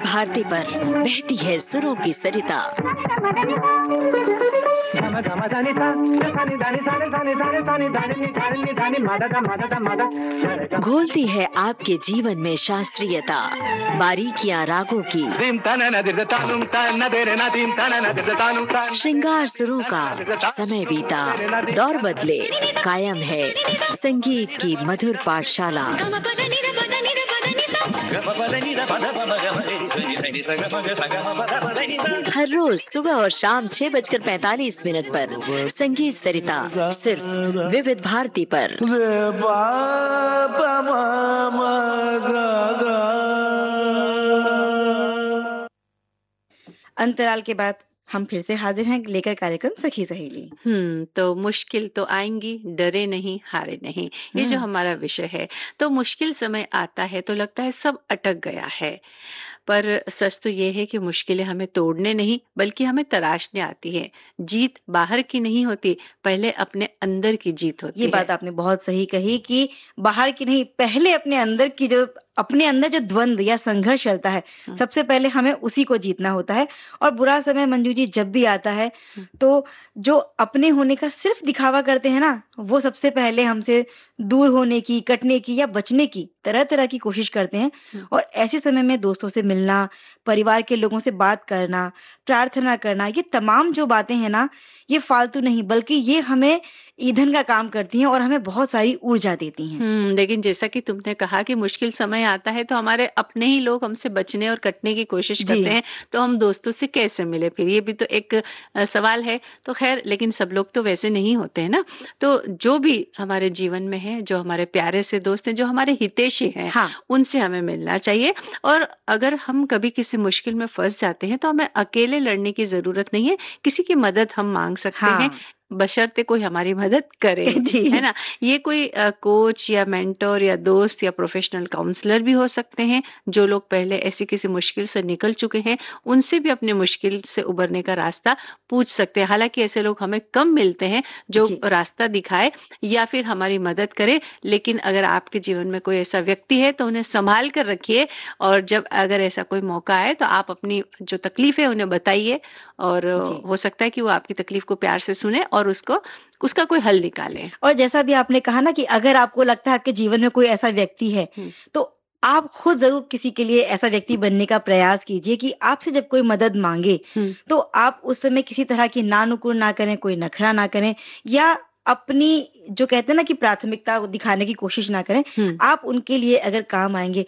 भारती पर बहती है सुरों की सरिता। घोलती है आपके जीवन में शास्त्रीयता, बारीकियां रागों की। श्रृंगार सुरों का समय बीता, दौर बदले, कायम है संगीत की मधुर पाठशाला। हर रोज सुबह और शाम 6:45 पर संगीत सरिता, सिर्फ विविध भारती पर। अंतराल के बाद हम फिर से हाजिर हैं लेकर कार्यक्रम सखी सहेली। तो मुश्किल तो आएंगी, डरे नहीं, हारे नहीं, ये जो हमारा विषय है। तो मुश्किल समय आता है तो लगता है सब अटक गया है, पर सच तो ये है कि मुश्किलें हमें तोड़ने नहीं बल्कि हमें तराशने आती है। जीत बाहर की नहीं होती, पहले अपने अंदर की जीत होती है। ये बात आपने बहुत सही कही कि बाहर की नहीं, पहले अपने अंदर की, जो अपने अंदर जो द्वंद्व या संघर्ष चलता है, सबसे पहले हमें उसी को जीतना होता है। और बुरा समय मंजू जी जब भी आता है तो जो अपने होने का सिर्फ दिखावा करते हैं ना, वो सबसे पहले हमसे दूर होने की, कटने की या बचने की तरह तरह की कोशिश करते हैं। और ऐसे समय में दोस्तों से मिलना, परिवार के लोगों से बात करना, प्रार्थना करना, ये तमाम जो बातें हैं ना, ये फालतू नहीं बल्कि ये हमें ईंधन का काम करती हैं और हमें बहुत सारी ऊर्जा देती हैं। लेकिन जैसा कि तुमने कहा कि मुश्किल समय आता है तो हमारे अपने ही लोग हमसे बचने और कटने की कोशिश करते हैं, तो हम दोस्तों से कैसे मिले फिर, ये भी तो एक सवाल है। तो खैर, लेकिन सब लोग तो वैसे नहीं होते हैं ना। तो जो भी हमारे जीवन में है, जो हमारे प्यारे से दोस्त हैं, जो हमारे हितैषी हैं, उनसे हमें मिलना चाहिए। और अगर हम कभी किसी मुश्किल में फंस जाते हैं तो हमें अकेले लड़ने की जरूरत नहीं है, किसी की मदद हम मांग सकते हैं, बशर्ते कोई हमारी मदद करे, है ना। ये कोई कोच या मेंटोर या दोस्त या प्रोफेशनल काउंसलर भी हो सकते हैं, जो लोग पहले ऐसी किसी मुश्किल से निकल चुके हैं, उनसे भी अपने मुश्किल से उबरने का रास्ता पूछ सकते हैं। हालांकि ऐसे लोग हमें कम मिलते हैं जो रास्ता दिखाए या फिर हमारी मदद करे, लेकिन अगर आपके जीवन में कोई ऐसा व्यक्ति है तो उन्हें संभाल कर रखिए। और जब अगर ऐसा कोई मौका आए तो आप अपनी जो तकलीफ है उन्हें बताइए, और हो सकता है कि वो आपकी तकलीफ को प्यार से सुने और उसका कोई हल निकाले। और जैसा भी आपने कहा ना कि अगर आपको लगता है आपके जीवन में कोई ऐसा व्यक्ति है तो आप खुद जरूर किसी के लिए ऐसा व्यक्ति बनने का प्रयास कीजिए कि आपसे जब कोई मदद मांगे तो आप उस समय किसी तरह की नानुकुर ना करें, कोई नखरा ना करें, या अपनी जो कहते हैं ना कि प्राथमिकता दिखाने की कोशिश ना करें। आप उनके लिए अगर काम आएंगे